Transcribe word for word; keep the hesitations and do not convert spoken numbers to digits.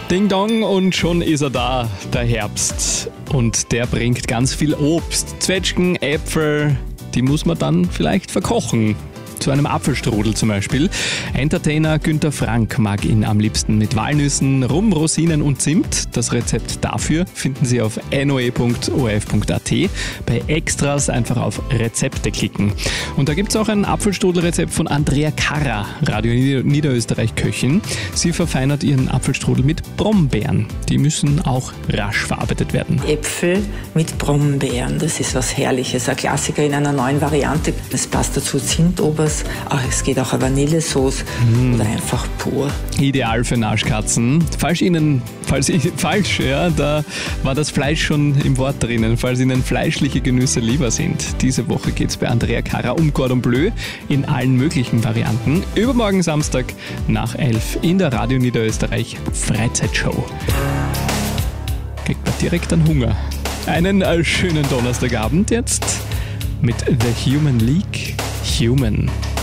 Ding Dong, und schon ist er da, der Herbst. Und der bringt ganz viel Obst, Zwetschgen, Äpfel, die muss man dann vielleicht verkochen. Zu einem Apfelstrudel zum Beispiel. Entertainer Günther Frank mag ihn am liebsten mit Walnüssen, Rum, Rosinen und Zimt. Das Rezept dafür finden Sie auf n o e punkt o r f punkt a t. Bei Extras einfach auf Rezepte klicken. Und da gibt es auch ein Apfelstrudelrezept von Andrea Karrer, Radio Nieder- Niederösterreich Köchin. Sie verfeinert ihren Apfelstrudel mit Brombeeren. Die müssen auch rasch verarbeitet werden. Äpfel mit Brombeeren, das ist was Herrliches. Ein Klassiker in einer neuen Variante. Es passt dazu Zimtobers. Ach, es geht auch eine Vanillesoße mm. oder einfach pur. Ideal für Naschkatzen. Falls Ihnen, falls ich, falsch, ja, da war das Fleisch schon im Wort drinnen, falls Ihnen fleischliche Genüsse lieber sind. Diese Woche geht es bei Andrea Karrer um Cordon Bleu in allen möglichen Varianten. Übermorgen Samstag nach elf in der Radio Niederösterreich Freizeitshow. Kriegt man direkt an Hunger. Einen äh, schönen Donnerstagabend jetzt mit The Human League. Human.